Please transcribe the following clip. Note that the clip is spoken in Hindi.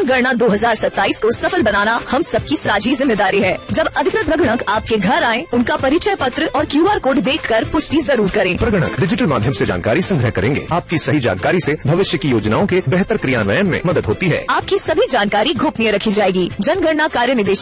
जनगणना 2027 को सफल बनाना हम सबकी साझी जिम्मेदारी है। जब अधिकृत प्रगणक आपके घर आए, उनका परिचय पत्र और QR कोड देखकर पुष्टि जरूर करें। प्रगणक डिजिटल माध्यम से जानकारी संग्रह करेंगे। आपकी सही जानकारी से भविष्य की योजनाओं के बेहतर क्रियान्वयन में मदद होती है। आपकी सभी जानकारी गोपनीय रखी जाएगी। जनगणना कार्य निदेशालय